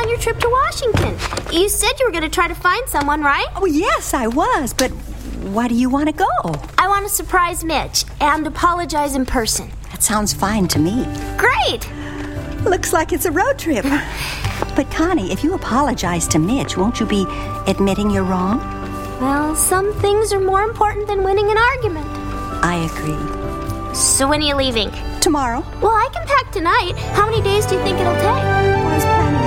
your trip to Washington. You said you were going to try to find someone, right? Oh, yes, I was, but why do you want to go? I want to surprise Mitch and apologize in person. That sounds fine to me. Great! Looks like it's a road trip. But Connie, if you apologize to Mitch, won't you be admitting you're wrong? Well, some things are more important than winning an argument. I agree. So when are you leaving? Tomorrow. Well, I can pack tonight. How many days do you think it'll take? I was planning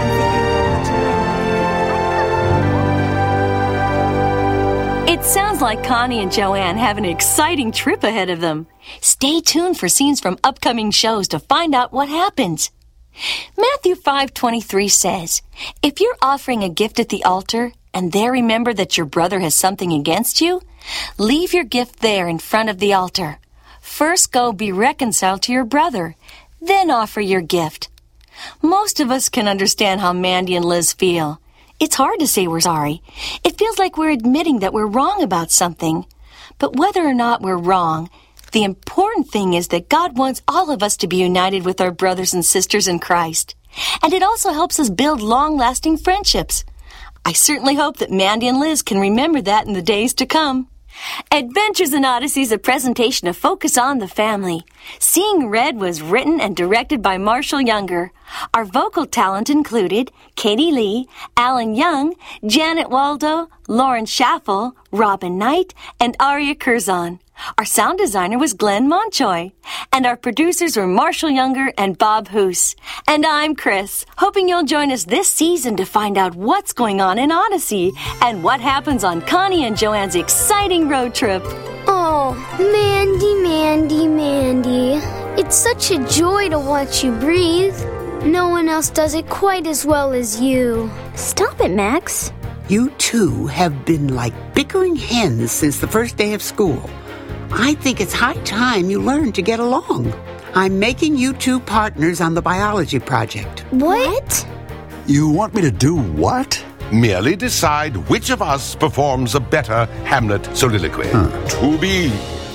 on It sounds like Connie and Joanne have an exciting trip ahead of them. Stay tuned for scenes from upcoming shows to find out what happens. Matthew 5:23 says, "If you're offering a gift at the altar and there remember that your brother has something against you, leave your gift there in front of the altar. First go be reconciled to your brother, then offer your gift." Most of us can understand how Mandy and Liz feel. It's hard to say we're sorry. It feels like we're admitting that we're wrong about something. But whether or not we're wrong, the important thing is that God wants all of us to be united with our brothers and sisters in Christ. And it also helps us build long-lasting friendships. I certainly hope that Mandy and Liz can remember that in the days to come. Adventures in Odyssey is a presentation of Focus on the Family. Seeing Red was written and directed by Marshall Younger. Our vocal talent included Katie Lee, Alan Young, Janet Waldo, Lauren Schaffel, Robin Knight, and Aria Curzon. Our sound designer was Glenn Monchoy. And our producers were Marshall Younger and Bob Hoos. And I'm Chris, hoping you'll join us this season to find out what's going on in Odyssey and what happens on Connie and Joanne's exciting road trip. Oh, Mandy, Mandy, Mandy. It's such a joy to watch you breathe. No one else does it quite as well as you. Stop it, Max. You two have been like bickering hens since the first day of school. I think it's high time you learn to get along. I'm making you two partners on the biology project. What? You want me to do what? Merely decide which of us performs a better Hamlet soliloquy. To be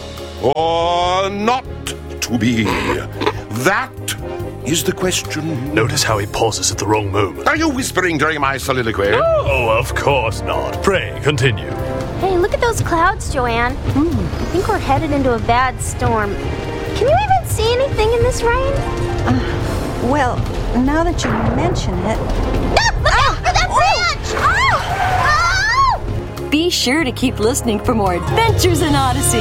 or not to be. That is the question. Notice how he pauses at the wrong moment. Are you whispering during my soliloquy? Oh, of course not. Pray, continue. Hey, look at those clouds, Joanne. I think we're headed into a bad storm. Can you even see anything in this rain? Well, now that you mention it... Look out for that branch! Be sure to keep listening for more Adventures in Odyssey.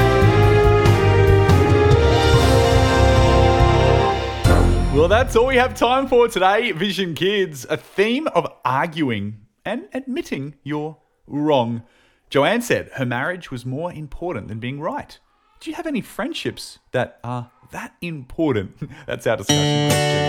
Well, that's all we have time for today, Vision Kids. A theme of arguing and admitting you're wrong. Joanne said her marriage was more important than being right. Do you have any friendships that are that important? That's our discussion question.